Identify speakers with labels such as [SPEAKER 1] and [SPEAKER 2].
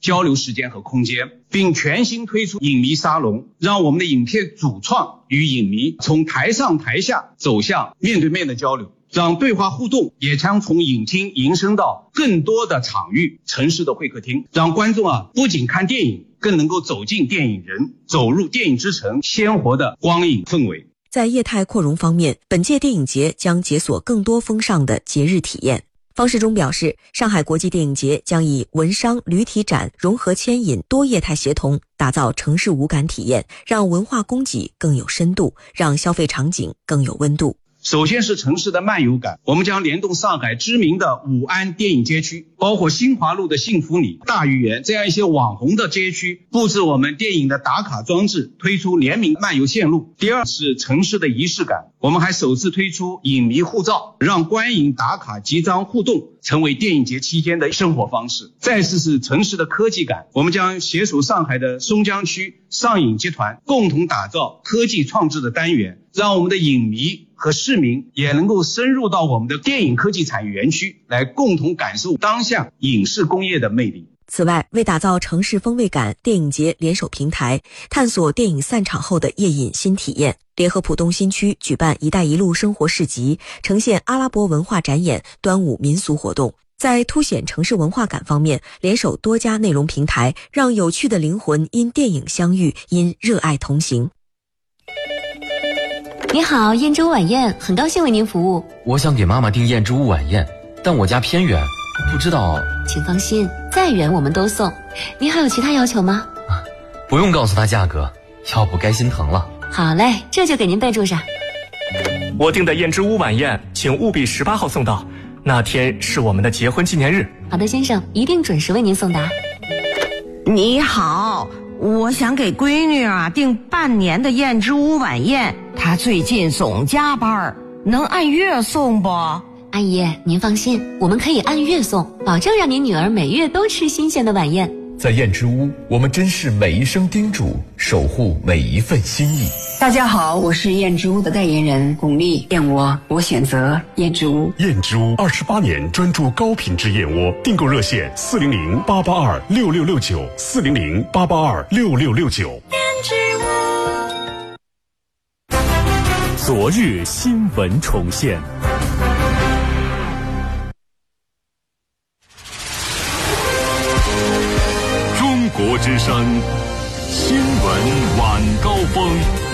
[SPEAKER 1] 交流时间和空间，并全新推出影迷沙龙，让我们的影片主创与影迷从台上台下走向面对面的交流，让对话互动也将从影厅延伸到更多的场域，城市的会客厅，让观众不仅看电影，更能够走进电影人，走入电影之城鲜活的光影氛围。
[SPEAKER 2] 在业态扩容方面，本届电影节将解锁更多风尚的节日体验。方世忠表示，上海国际电影节将以文商旅体展融合牵引多业态协同，打造城市五感体验，让文化供给更有深度，让消费场景更有温度。
[SPEAKER 1] 首先是城市的漫游感，我们将联动上海知名的武安电影街区，包括新华路的幸福里、大豫园这样一些网红的街区，布置我们电影的打卡装置，推出联名漫游线路。第二是城市的仪式感，我们还首次推出影迷护照，让观影打卡集章互动成为电影节期间的生活方式。再次是城市的科技感，我们将携手上海的松江区上影集团，共同打造科技创制的单元，让我们的影迷和市民也能够深入到我们的电影科技产业园区，来共同感受当下影视工业的魅力。
[SPEAKER 2] 此外，为打造城市风味感，电影节联手平台，探索电影散场后的夜饮新体验，联合浦东新区举办一带一路生活市集，呈现阿拉伯文化展演、端午民俗活动。在凸显城市文化感方面，联手多家内容平台，让有趣的灵魂因电影相遇，因热爱同行。
[SPEAKER 3] 你好，燕之屋晚宴，很高兴为您服务。
[SPEAKER 4] 我想给妈妈订燕之屋晚宴，但我家偏远，不知道。
[SPEAKER 3] 请放心，再远我们都送。您还有其他要求吗？
[SPEAKER 4] 不用告诉她价格，要不该心疼了。
[SPEAKER 3] 好嘞，这就给您备注上。
[SPEAKER 5] 我订的燕之屋晚宴，请务必18号送到，那天是我们的结婚纪念日。
[SPEAKER 3] 好的，先生，一定准时为您送达。
[SPEAKER 6] 你好，我想给闺女订半年的燕之屋晚宴，她最近总加班，能按月送不？
[SPEAKER 3] 阿姨，您放心，我们可以按月送，保证让您女儿每月都吃新鲜的晚宴。
[SPEAKER 7] 在燕之屋，我们珍视每一声叮嘱，守护每一份心意。
[SPEAKER 8] 大家好，我是燕之屋的代言人巩俐，燕窝我选择燕之屋。
[SPEAKER 9] 燕之屋28年专注高品质燕窝，订购热线400-882-6669，400-882-6669。燕
[SPEAKER 8] 之屋。
[SPEAKER 9] 昨日新闻重现。中国之声新闻晚高峰。